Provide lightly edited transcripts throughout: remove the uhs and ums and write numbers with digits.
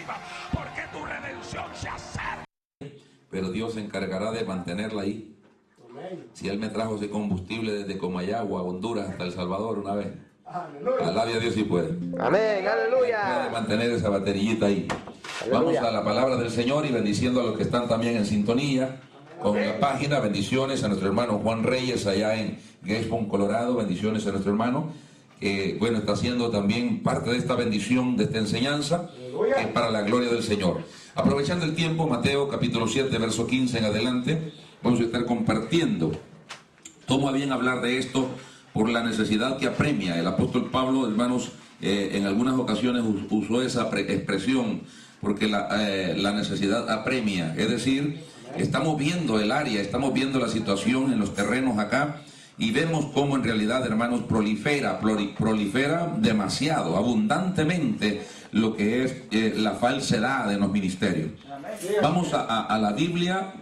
viva, porque tu redención se acerca. Pero Dios se encargará de mantenerla ahí. Si Él me trajo ese combustible desde Comayagua, Honduras, hasta El Salvador una vez, alabe a Dios si puede. Amén, aleluya. Puede mantener esa baterillita ahí. Aleluya. Vamos a la palabra del Señor y bendiciendo a los que están también en sintonía con la página. Bendiciones a nuestro hermano Juan Reyes allá en Gainesville, Colorado. Bendiciones a nuestro hermano que, bueno, está haciendo también parte de esta bendición, de esta enseñanza, que es para la gloria del Señor. Aprovechando el tiempo, Mateo capítulo 7, verso 15 en adelante, vamos a estar compartiendo. Tomo a bien hablar de esto por la necesidad que apremia. El apóstol Pablo, hermanos, en algunas ocasiones usó esa expresión, porque la necesidad apremia. Es decir, estamos viendo el área, estamos viendo la situación en los terrenos acá, y vemos cómo en realidad, hermanos, prolifera demasiado, abundantemente, lo que es la falsedad en los ministerios. Vamos a la Biblia,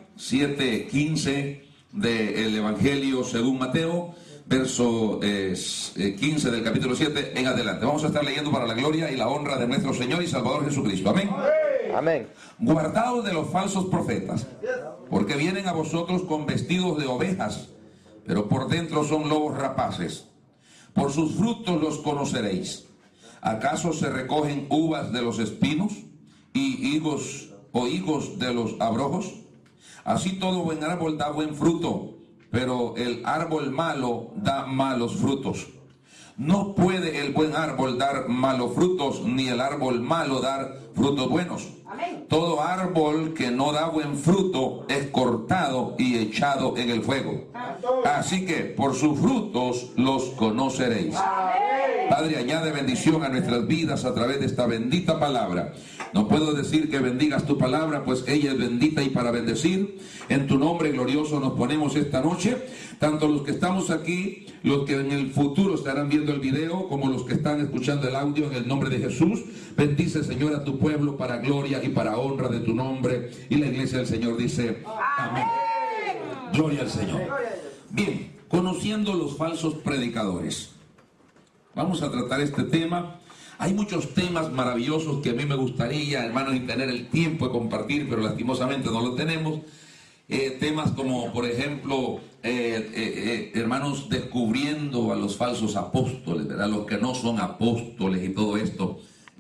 7:15 del Evangelio según Mateo, verso 15 del capítulo 7 en adelante. Vamos a estar leyendo para la gloria y la honra de nuestro Señor y Salvador Jesucristo. Amén. Amén. Guardaos de los falsos profetas, porque vienen a vosotros con vestidos de ovejas, pero por dentro son lobos rapaces. Por sus frutos los conoceréis. ¿Acaso se recogen uvas de los espinos y higos de los abrojos? Así todo buen árbol da buen fruto, pero el árbol malo da malos frutos. No puede el buen árbol dar malos frutos, ni el árbol malo dar frutos buenos. Amén. Todo árbol que no da buen fruto es cortado y echado en el fuego. Así que por sus frutos los conoceréis. Amén. Padre, añade bendición a nuestras vidas a través de esta bendita palabra. No puedo decir que bendigas tu palabra, pues ella es bendita y para bendecir. En tu nombre glorioso nos ponemos esta noche, tanto los que estamos aquí, los que en el futuro estarán viendo el video, como los que están escuchando el audio, en el nombre de Jesús. Bendice, Señor, a tu pueblo para gloria y para honra de tu nombre. Y la iglesia del Señor dice amén. Gloria al Señor. Bien, conociendo los falsos predicadores. Vamos a tratar este tema. Hay muchos temas maravillosos que a mí me gustaría, hermanos, y tener el tiempo de compartir, pero lastimosamente no lo tenemos. Temas como, por ejemplo, hermanos, descubriendo a los falsos apóstoles, ¿verdad? Los que no son apóstoles y todo esto.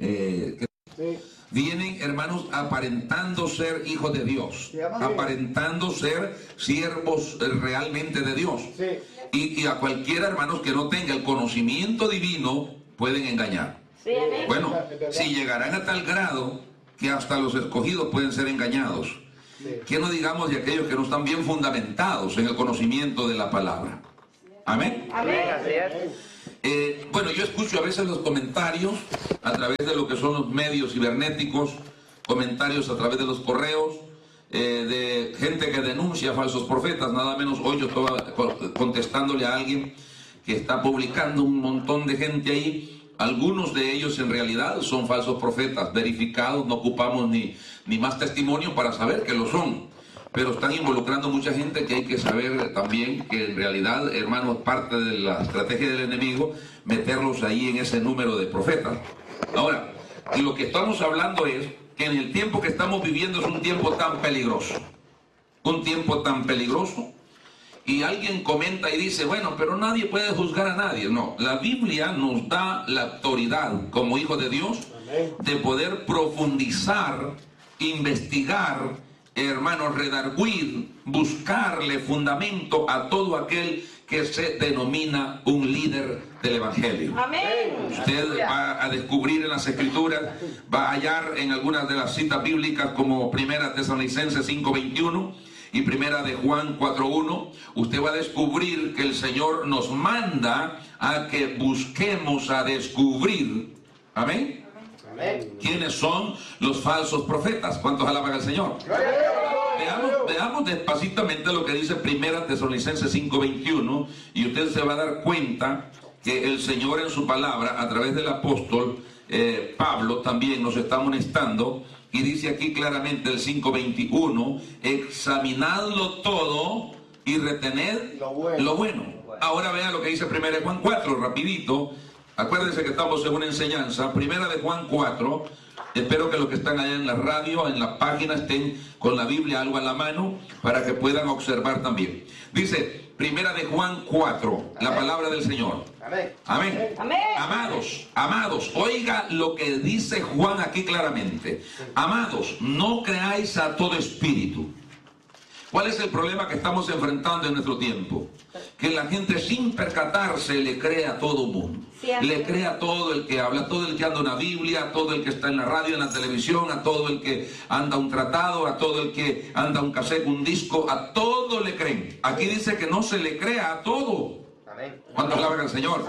Vienen, hermanos, aparentando ser hijos de Dios, aparentando ser siervos realmente de Dios. Y a cualquiera, hermanos, que no tenga el conocimiento divino, pueden engañar. Bueno, si llegarán a tal grado que hasta los escogidos pueden ser engañados, ¿qué no digamos de aquellos que no están bien fundamentados en el conocimiento de la palabra? Amén. Amén. Bueno, yo escucho a veces los comentarios a través de lo que son los medios cibernéticos, comentarios a través de los correos, de gente que denuncia falsos profetas. Nada menos hoy yo estaba contestándole a alguien que está publicando un montón de gente ahí. Algunos de ellos en realidad son falsos profetas, verificados, no ocupamos ni más testimonio para saber que lo son. Pero están involucrando mucha gente que hay que saber también que en realidad, hermanos, parte de la estrategia del enemigo, meterlos ahí en ese número de profetas. Ahora, y lo que estamos hablando es que en el tiempo que estamos viviendo es un tiempo tan peligroso. Un tiempo tan peligroso. Y alguien comenta y dice, bueno, pero nadie puede juzgar a nadie. No, la Biblia nos da la autoridad como hijos de Dios de poder profundizar, investigar, hermanos, redarguir, buscarle fundamento a todo aquel que se denomina un líder del Evangelio. Amén. Usted va a descubrir en las Escrituras, va a hallar en algunas de las citas bíblicas como 1 Tesalonicenses 5:21 y 1 de Juan 4:1, usted va a descubrir que el Señor nos manda a que busquemos a descubrir, amén, quiénes son los falsos profetas. ¿Cuántos alaban al Señor? Veamos despacitamente lo que dice 1 Tesalonicenses 5:21 y usted se va a dar cuenta que el Señor en su palabra, a través del apóstol Pablo, también nos está amonestando. Y dice aquí claramente el 5:21, examinadlo todo y retened lo bueno. Ahora vea lo que dice 1 de Juan 4, rapidito. Acuérdense que estamos en una enseñanza. 1 de Juan 4, Espero que los que están allá en la radio, en la página, estén con la Biblia algo a la mano para que puedan observar también. Dice, Primera de Juan 4, la palabra del Señor. Amén. Amén. Amén. Amados, oiga lo que dice Juan aquí claramente. Amados, no creáis a todo espíritu. ¿Cuál es el problema que estamos enfrentando en nuestro tiempo? Que la gente sin percatarse le cree a todo mundo. Le cree a todo el que habla, a todo el que anda una Biblia, a todo el que está en la radio, en la televisión, a todo el que anda un tratado, a todo el que anda un cassette, un disco, a todo le creen. Aquí dice que no se le crea a todo. ¿Cuántos alaban al Señor?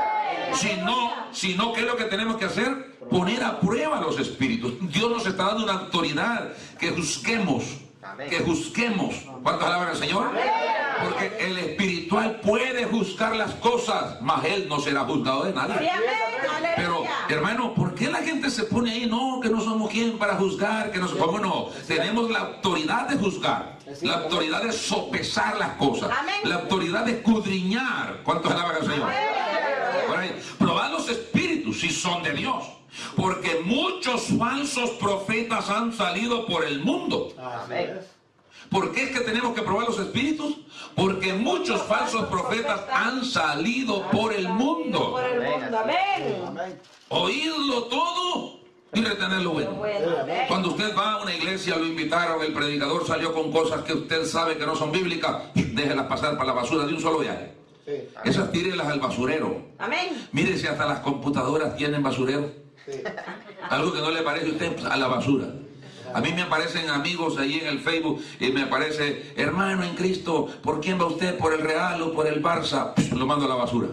Si no, ¿qué es lo que tenemos que hacer? Poner a prueba los espíritus. Dios nos está dando una autoridad que juzguemos. Que juzguemos. ¿Cuántos alaban al Señor? Porque el espiritual puede juzgar las cosas, mas él no será juzgado de nadie. Pero, hermano, ¿por qué la gente se pone ahí? No, que no somos quien para juzgar, que no somos. ¿Cómo no? Tenemos la autoridad de juzgar, la autoridad de sopesar las cosas, la autoridad de escudriñar. ¿Cuántos alaban al Señor? Probad los espíritus si son de Dios. Porque muchos falsos profetas han salido por el mundo. Amén. ¿Por qué es que tenemos que probar los espíritus? Porque muchos falsos profetas han salido por el mundo. Amén. Oídlo todo y retener lo bueno. Cuando usted va a una iglesia, lo invitaron, el predicador salió con cosas que usted sabe que no son bíblicas, déjelas pasar para la basura de un solo viaje. Esas tírelas al basurero. Amén. Mire si hasta las computadoras tienen basurero. Algo que no le parece a usted, pues, a la basura. A mí me aparecen amigos ahí en el Facebook y me aparece, hermano en Cristo, ¿por quién va usted? ¿Por el Real o por el Barça? Lo mando a la basura.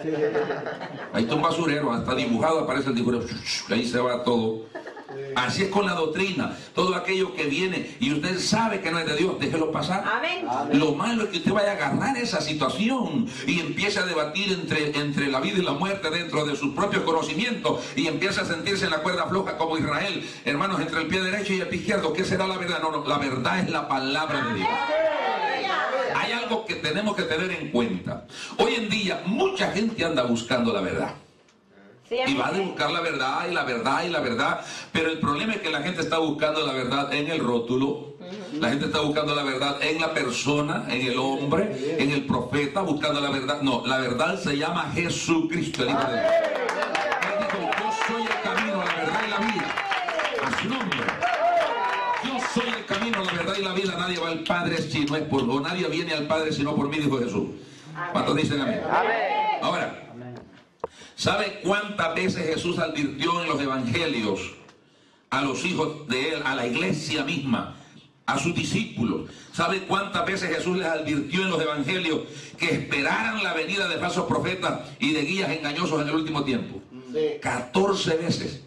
Ahí está un basurero, hasta dibujado aparece el dibujero, ahí se va todo. Así es con la doctrina. Todo aquello que viene y usted sabe que no es de Dios, déjelo pasar. Amén. Lo malo es que usted vaya a agarrar esa situación y empiece a debatir entre la vida y la muerte dentro de sus propios conocimientos y empiece a sentirse en la cuerda floja como Israel, hermanos, entre el pie derecho y el pie izquierdo. ¿Qué será la verdad? No, la verdad es la palabra de Dios. Hay algo que tenemos que tener en cuenta. Hoy en día mucha gente anda buscando la verdad. Y va a buscar la verdad y la verdad y la verdad. Pero el problema es que la gente está buscando la verdad en el rótulo. La gente está buscando la verdad en la persona, en el hombre, en el profeta, buscando la verdad. No, la verdad se llama Jesucristo, el Hijo de Dios. Él dijo, yo soy el camino, la verdad y la vida. A su nombre. Yo soy el camino, la verdad y la vida. Nadie va al Padre si no es por mí. O nadie viene al Padre si no por mí, dijo Jesús. ¿Cuántos dicen amén? Ahora, ¿sabe cuántas veces Jesús advirtió en los evangelios a los hijos de él, a la iglesia misma, a sus discípulos? ¿Sabe cuántas veces Jesús les advirtió en los evangelios que esperaran la venida de falsos profetas y de guías engañosos en el último tiempo? 14 veces.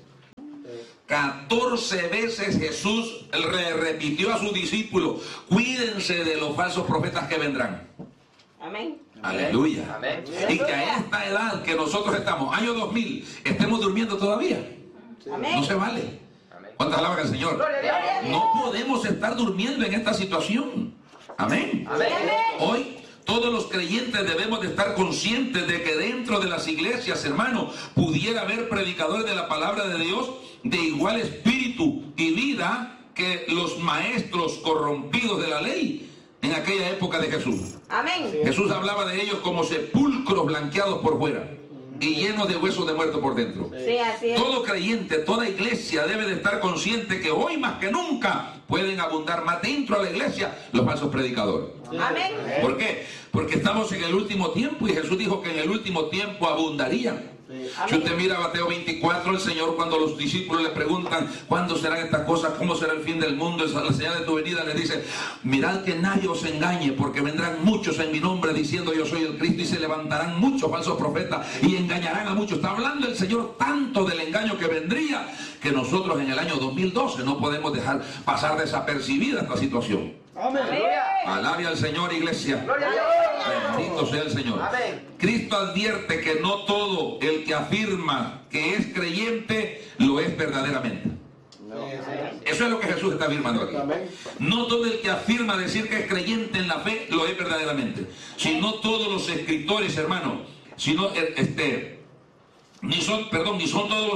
14 veces Jesús le repitió a sus discípulos, cuídense de los falsos profetas que vendrán. Amén. Aleluya. Amén. Y que a esta edad que nosotros estamos, año 2000, estemos durmiendo todavía. Amén. No se vale. ¿Cuántas alaban al Señor? No podemos estar durmiendo en esta situación. Amén. Hoy todos los creyentes debemos de estar conscientes de que dentro de las iglesias, hermano, pudiera haber predicadores de la palabra de Dios de igual espíritu y vida que los maestros corrompidos de la ley en aquella época de Jesús. Amén. Jesús hablaba de ellos como sepulcros blanqueados por fuera y llenos de huesos de muerto por dentro. Sí, así es. Todo creyente, toda iglesia debe de estar consciente que hoy más que nunca pueden abundar más dentro de la iglesia los falsos predicadores. Amén. ¿Por qué? Porque estamos en el último tiempo y Jesús dijo que en el último tiempo abundarían. Si usted mira Mateo 24, el Señor, cuando los discípulos le preguntan ¿cuándo serán estas cosas? ¿Cómo será el fin del mundo? Es la señal de tu venida. Les dice, mirad que nadie os engañe, porque vendrán muchos en mi nombre diciendo yo soy el Cristo, y se levantarán muchos falsos profetas y engañarán a muchos. Está hablando el Señor tanto del engaño que vendría, que nosotros en el año 2012 no podemos dejar pasar desapercibida esta situación. Amén. Alabe al Señor, iglesia. Gloria a Dios. Bendito sea el Señor. Amén. Cristo advierte que no todo el que afirma que es creyente lo es verdaderamente. Eso es lo que Jesús está afirmando aquí. No todo el que afirma decir que es creyente en la fe lo es verdaderamente. Sino todos los escritores, hermano, sino ni son todos los escritores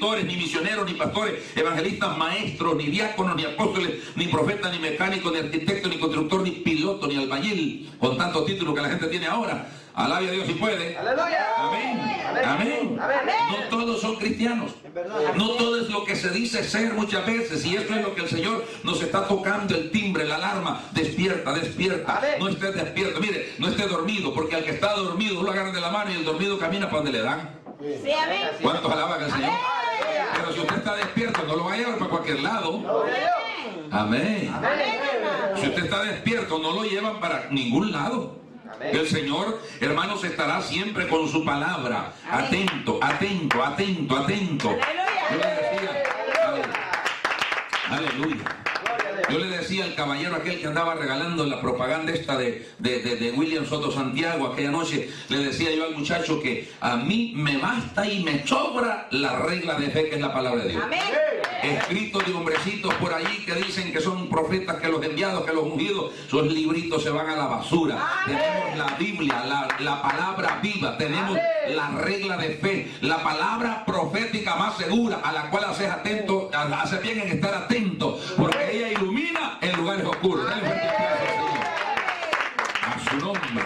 doctores, ni misioneros, ni pastores, evangelistas, maestros, ni diáconos, ni apóstoles, ni profetas, ni mecánicos, ni arquitectos, ni constructor, ni piloto, ni albañil, con tantos títulos que la gente tiene ahora. Alabe a Dios si puede. Aleluya. Amén. Amén. No todos son cristianos. No todo es lo que se dice ser muchas veces. Y esto es lo que el Señor nos está tocando, el timbre, la alarma. Despierta, despierta. No estés despierto. Mire, no esté dormido, porque al que está dormido lo agarran de la mano y el dormido camina para donde le dan. Sí, amén. ¿Cuántos alaban al Señor? Pero si usted está despierto, no lo va a llevar para cualquier lado. Amén. Si usted está despierto, no lo llevan para ningún lado. El Señor, hermanos, estará siempre con su palabra. Atento, atento, atento, atento. Yo le decía, aleluya. Yo le decía al caballero aquel que andaba regalando la propaganda esta de William Soto Santiago aquella noche, le decía yo al muchacho que a mí me basta y me sobra la regla de fe que es la palabra de Dios. Escritos de hombrecitos por allí que dicen que son profetas, que los enviados, que los ungidos, esos libritos se van a la basura. Tenemos la Biblia, la palabra viva, tenemos la regla de fe, la palabra profética más segura, a la cual haces atento, hace bien en estar atento, porque ella ilumina en lugares oscuros. Dale un fuerte aplauso al Señor. A su nombre.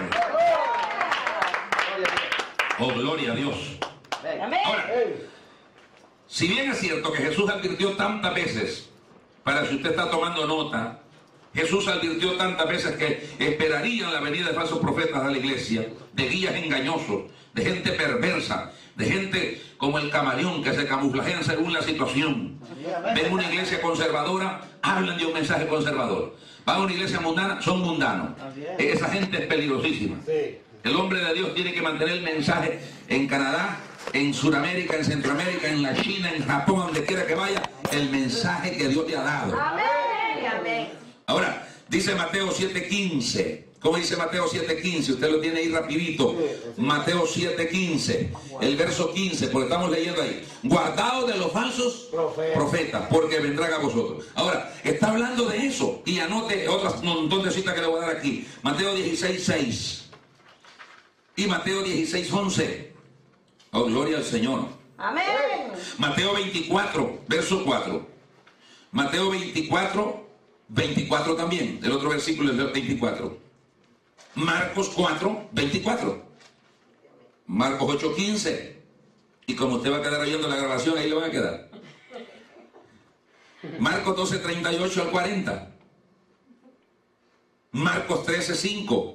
Oh, gloria a Dios. Ahora, si bien es cierto que Jesús advirtió tantas veces, para si usted está tomando nota, Jesús advirtió tantas veces que esperarían la venida de falsos profetas a la iglesia, de guías engañosos, de gente perversa, de gente como el camaleón que se camuflajean según la situación. Ven una iglesia conservadora, hablan de un mensaje conservador. Van a una iglesia mundana, son mundanos. Esa gente es peligrosísima. El hombre de Dios tiene que mantener el mensaje en Canadá, en Sudamérica, en Centroamérica, en la China, en Japón, donde quiera que vaya, el mensaje que Dios le ha dado. Ahora, dice Mateo 7:15. ¿Cómo dice Mateo 7:15? Usted lo tiene ahí rapidito. Mateo 7:15, el verso 15, porque estamos leyendo ahí. Guardaos de los falsos profetas, porque vendrán a vosotros. Ahora, está hablando de eso. Y anote otras montón de citas que le voy a dar aquí. Mateo 16:6 y Mateo 16:11. Oh, gloria al Señor. Amén. Mateo 24, verso 4. Mateo 24, 24 también. El otro versículo es el 24. Marcos 4, 24. Marcos 8, 15. Y como usted va a quedar oyendo la grabación, ahí le van a quedar. Marcos 12, 38 al 40. Marcos 13, 5.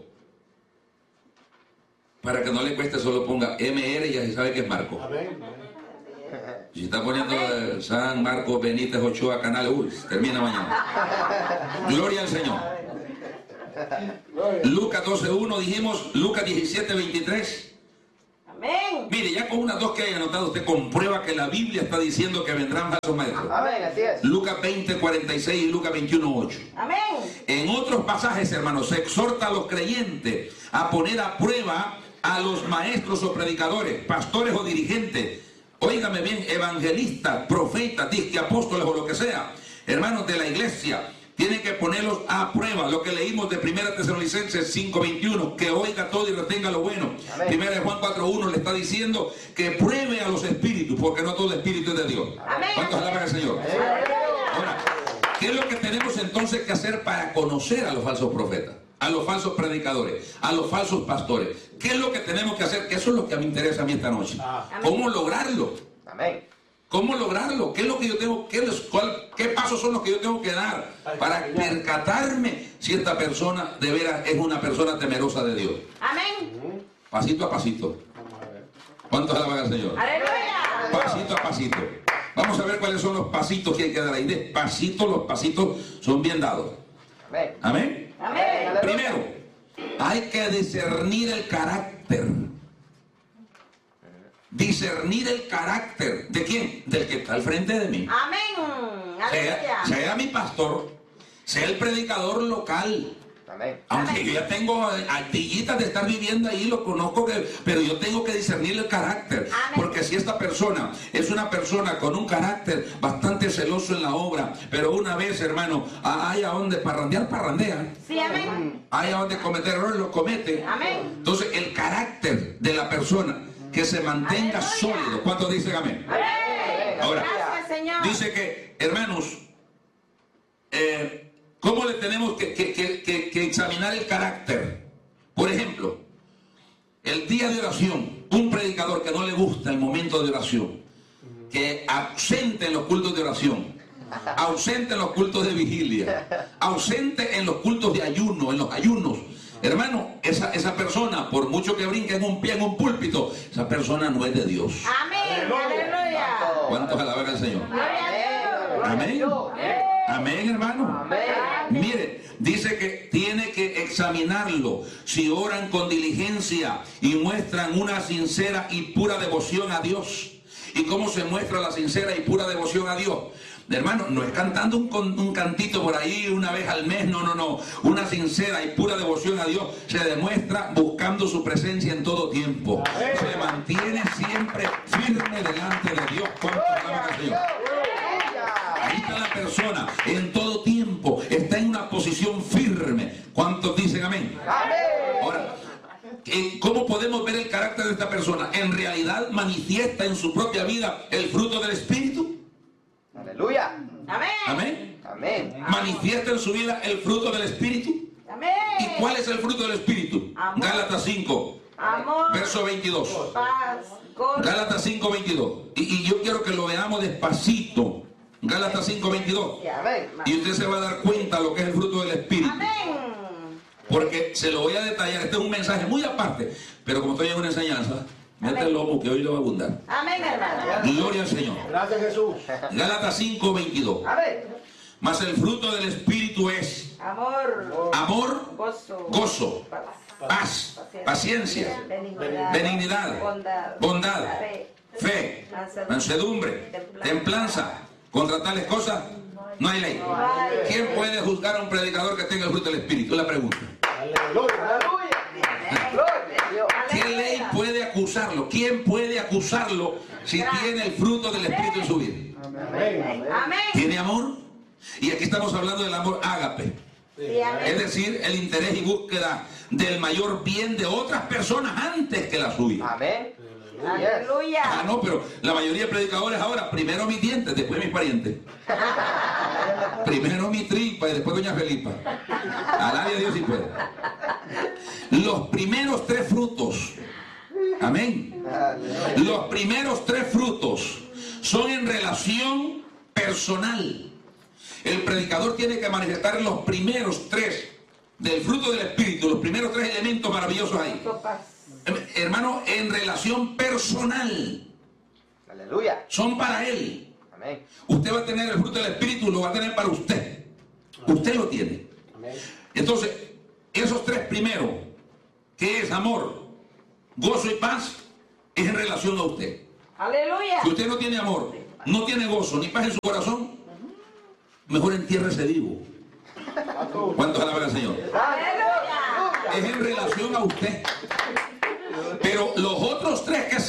Para que no le cueste, solo ponga MR y ya se sabe que es Marcos. Si está poniendo San Marcos Benítez Ochoa Canal, termina mañana. Gloria al Señor. Lucas 12:1 dijimos, Lucas 17:23. Amén. Mire, ya con unas dos que haya anotado, usted comprueba que la Biblia está diciendo que vendrán falsos maestros. Amén, así es. Lucas 20:46 y Lucas 21:8. Amén. En otros pasajes, hermanos, se exhorta a los creyentes a poner a prueba a los maestros o predicadores, pastores o dirigentes, óigame bien, evangelistas, profetas, disque apóstoles o lo que sea, hermanos de la iglesia. Tiene que ponerlos a prueba. Lo que leímos de 1 Tesalonicenses 5:21, que oiga todo y retenga lo bueno. 1 Juan 4:1 le está diciendo que pruebe a los espíritus, porque no todo espíritu es de Dios. Amén. ¿Cuántos alaban al Señor? Ahora, ¿qué es lo que tenemos entonces que hacer para conocer a los falsos profetas, a los falsos predicadores, a los falsos pastores? ¿Qué es lo que tenemos que hacer? Que eso es lo que me interesa a mí esta noche. ¿Cómo lograrlo? Amén. ¿Cómo lograrlo? ¿Qué es lo que yo tengo? ¿Qué pasos son los que yo tengo que dar para percatarme si esta persona de veras es una persona temerosa de Dios? Amén. Pasito a pasito. ¿Cuántos alaban al Señor? Aleluya. Pasito a pasito. Vamos a ver cuáles son los pasitos que hay que dar ahí. Despacito, los pasitos son bien dados. Amén. Amén. Amén. Primero, hay que discernir el carácter. Discernir el carácter. ¿De quién? Del que está al frente de mí. Amén. Aleluya. Sea mi pastor, sea el predicador local. Amén. Aunque yo ya tengo altillitas de estar viviendo ahí, lo conozco, pero yo tengo que discernir el carácter. Amén. Porque si esta persona es una persona con un carácter bastante celoso en la obra, pero una vez, hermano, hay a donde parrandear, parrandea. Sí, amén. Hay a donde cometer errores, lo comete. Amén. Entonces, el carácter de la persona que se mantenga Aleluya. sólido. ¿Cuántos dicen amén? Amén. Ahora, Gracias, Señor. dice que, hermanos, ¿cómo le tenemos que examinar el carácter? Por ejemplo, el día de oración, un predicador que no le gusta el momento de oración, que ausente en los cultos de oración, ausente en los cultos de vigilia, ausente en los cultos de ayuno, en los ayunos. Hermano, esa persona, por mucho que brinque en un pie en un púlpito, esa persona no es de Dios. Amén. Aleluya. ¿Cuántos alaban al Señor? Gloria a Dios. Amén. Amén, hermano. Amén. Mire, dice que tiene que examinarlo. Si oran con diligencia y muestran una sincera y pura devoción a Dios. ¿Y cómo se muestra la sincera y pura devoción a Dios? Hermano, no es cantando un cantito por ahí una vez al mes, no. Una sincera y pura devoción a Dios se demuestra buscando su presencia en todo tiempo. Se mantiene siempre firme delante de Dios. ¿Cuánto alaban al Señor? Ahí está la persona, en todo tiempo, está en una posición firme. ¿Cuántos dicen amén? Ahora, ¿cómo podemos ver el carácter de esta persona? ¿En realidad manifiesta en su propia vida el fruto del Espíritu? Aleluya. Amén. Amén. Amén. ¿Manifiesta en su vida el fruto del Espíritu? Amén. ¿Y cuál es el fruto del Espíritu? Amor. Gálatas 5, Amor. verso 22. Paz. Gozo. Gálatas 5, 22. Y yo quiero que lo veamos despacito. Gálatas 5, 22. Amén. Y usted se va a dar cuenta de lo que es el fruto del Espíritu. Amén. Porque se lo voy a detallar. Este es un mensaje muy aparte. Pero como estoy en una enseñanza, mete el lomo que hoy le va a abundar. Amén, hermano. Gloria al Señor. Gracias, Jesús. Gálatas 5, 22. Amén. Mas el fruto del Espíritu es Amor. amor, Gozo. gozo, Paz. paz, paciencia, benignidad, bondad, fe, mansedumbre, templanza. Contra tales cosas no hay ley. ¿Quién puede juzgar a un predicador que tenga el fruto del Espíritu? Es la pregunta. Aleluya. Gloria a Dios. ¿Qué ley puede acusarlo? ¿Quién puede acusarlo si tiene el fruto del Espíritu en su vida? Amén. Amén. ¿Tiene amor? Y aquí estamos hablando del amor ágape. Sí, amén. Es decir, el interés y búsqueda del mayor bien de otras personas antes que la suya. Amén. Aleluya. No, pero la mayoría de predicadores ahora, primero mis dientes, después mis parientes. Primero mi tripa y después doña Felipa. Alabe a Dios si puede. Los primeros 3 frutos. Amén. Los primeros 3 frutos son en relación personal. El predicador tiene que manifestar los primeros 3 del fruto del Espíritu, los primeros 3 elementos maravillosos ahí. Hermano, en relación personal. Aleluya. Son para él. Amén. Usted va a tener el fruto del Espíritu, lo va a tener para usted. Usted lo tiene. Entonces, esos 3 primeros, que es amor, gozo y paz, es en relación a usted. Aleluya. Si usted no tiene amor, no tiene gozo ni paz en su corazón, mejor entiérrese vivo. ¿Cuántos alaban al Señor? Aleluya. Es en relación a usted. Pero los otros 3 que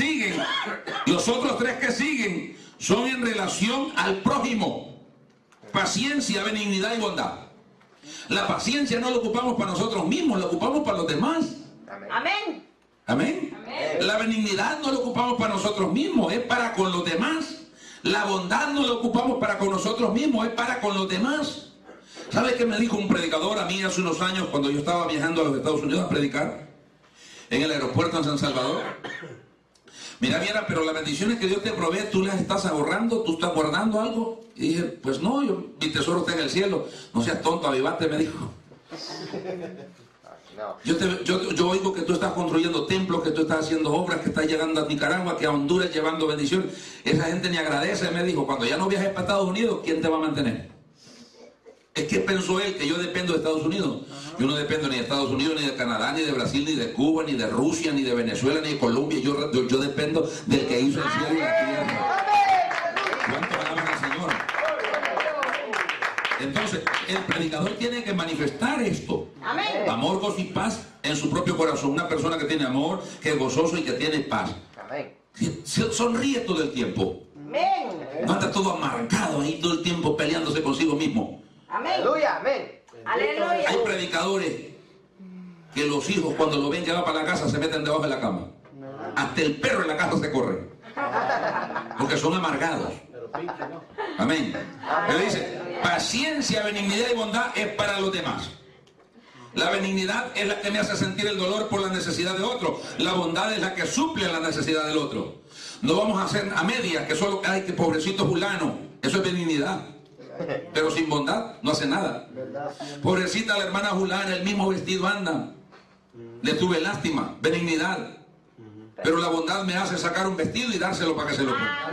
siguen, son en relación al prójimo. Paciencia, benignidad y bondad. La paciencia no la ocupamos para nosotros mismos, la ocupamos para los demás. Amén. Amén. La benignidad no la ocupamos para nosotros mismos, es para con los demás. La bondad no la ocupamos para con nosotros mismos, es para con los demás. ¿Sabe qué me dijo un predicador a mí hace unos años cuando yo estaba viajando a los Estados Unidos a predicar? En el aeropuerto en San Salvador. Mira, Viera, pero las bendiciones que Dios te provee, ¿tú las estás ahorrando? ¿Tú estás guardando algo? Y dije, pues no, mi tesoro está en el cielo. No seas tonto, avivate, me dijo. No. Yo oigo que tú estás construyendo templos, que tú estás haciendo obras, que estás llegando a Nicaragua, que a Honduras llevando bendiciones. Esa gente ni agradece, me dijo. Cuando ya no viajes para Estados Unidos, ¿quién te va a mantener? Es que pensó él que yo dependo de Estados Unidos. Yo no dependo ni de Estados Unidos, ni de Canadá, ni de Brasil, ni de Cuba, ni de Rusia, ni de Venezuela, ni de Colombia. Yo dependo del que hizo el cielo y la tierra. ¿Cuánto alaban al Señor? Entonces, el predicador tiene que manifestar esto. Amén. Amor, gozo y paz en su propio corazón. Una persona que tiene amor, que es gozoso y que tiene paz. Amén. Sonríe todo el tiempo. Amén. No anda todo amargado ahí todo el tiempo peleándose consigo mismo. Amén. Aleluya. Amén. Aleluya. Hay predicadores que los hijos cuando lo ven que va para la casa se meten debajo de la cama. Hasta el perro en la casa se corre. Porque son amargados. Amén. Él dice, paciencia, benignidad y bondad es para los demás. La benignidad es la que me hace sentir el dolor por la necesidad de otro. La bondad es la que suple la necesidad del otro. No vamos a hacer a medias, que solo, ay, que pobrecito fulano. Eso es benignidad. Pero sin bondad no hace nada. Pobrecita la hermana Julana, el mismo vestido anda. Le tuve lástima, benignidad. Pero la bondad me hace sacar un vestido y dárselo para que se lo ponga.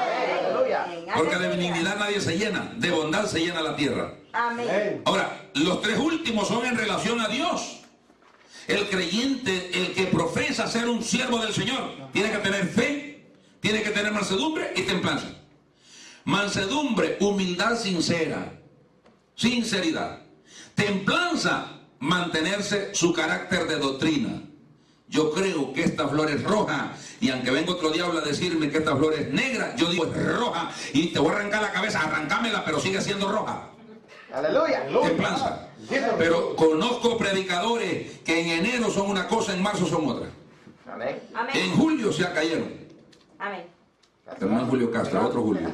Porque de benignidad nadie se llena, de bondad se llena la tierra. Amén. Ahora, los tres últimos son en relación a Dios. El creyente, el que profesa ser un siervo del Señor, tiene que tener fe, tiene que tener mansedumbre y templanza. Mansedumbre, humildad sincera, sinceridad. Templanza, mantenerse su carácter de doctrina. Yo creo que esta flor es roja, y aunque venga otro diablo a decirme que esta flor es negra, yo digo es roja, y te voy a arrancar la cabeza, arrancámela, pero sigue siendo roja. Aleluya. Templanza. Pero conozco predicadores que en enero son una cosa, en marzo son otra. Amén. Amén. En julio se cayeron. Amén. Pero no es Julio Castro, otro Julio.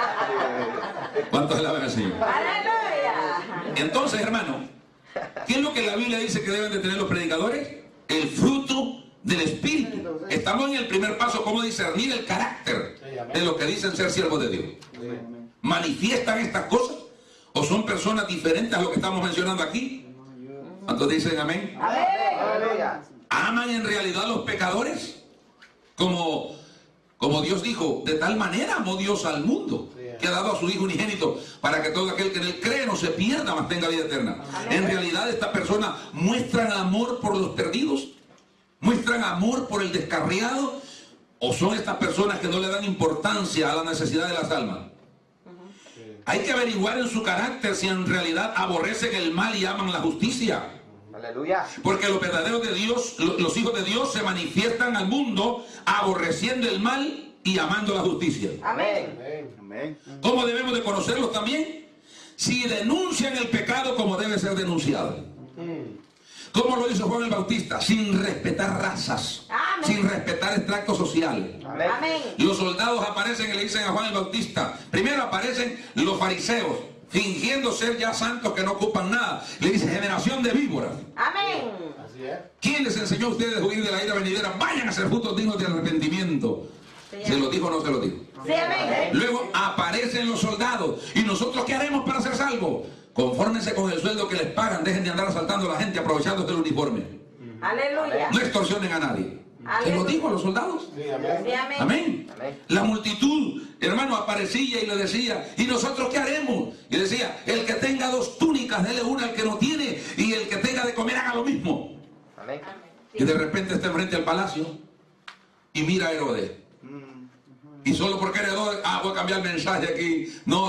¿Cuántos alaban al Señor? Aleluya. Entonces, hermano, ¿qué es lo que la Biblia dice que deben de tener los predicadores? El fruto del Espíritu. Estamos en el primer paso, cómo discernir el carácter de los que dicen ser siervos de Dios. ¿Manifiestan estas cosas? ¿O son personas diferentes a lo que estamos mencionando aquí? ¿Cuántos dicen amén? Aleluya. ¿Aman en realidad a los pecadores? Como Dios dijo, de tal manera amó Dios al mundo, que ha dado a su Hijo unigénito, para que todo aquel que en él cree no se pierda, mas tenga vida eterna. En realidad estas personas muestran amor por los perdidos, muestran amor por el descarriado, o son estas personas que no le dan importancia a la necesidad de las almas. Hay que averiguar en su carácter si en realidad aborrecen el mal y aman la justicia. Aleluya. Porque los verdaderos de Dios, los hijos de Dios, se manifiestan al mundo aborreciendo el mal y amando la justicia. Amén. Amén. ¿Cómo debemos de conocerlos también? Si denuncian el pecado como debe ser denunciado. ¿Cómo lo hizo Juan el Bautista? Sin respetar razas. Amén. Sin respetar extracto social. Amén. Amén. Los soldados aparecen y le dicen a Juan el Bautista. Primero aparecen los fariseos, fingiendo ser ya santos que no ocupan nada. Le dice, generación de víboras. Amén. Así es. ¿Quién les enseñó a ustedes a huir de la ira venidera? Vayan a hacer frutos dignos de arrepentimiento. ¿Se lo dijo o no se lo dijo? Sí, amén. Luego aparecen los soldados. ¿Y nosotros qué haremos para ser salvos? Confórmense con el sueldo que les pagan. Dejen de andar asaltando a la gente aprovechándose del uniforme. Aleluya. No extorsionen a nadie. ¿Se lo dijo a los soldados? Sí, amén. Sí, amén. Amén. Amén. La multitud, hermano, aparecía y le decía, ¿y nosotros qué haremos? Y decía, el que tenga 2 túnicas, dele una al que no tiene, y el que tenga de comer haga lo mismo. Amén. Y de repente está enfrente al palacio y mira a Herodes. Y solo porque Herodes, voy a cambiar el mensaje aquí. No,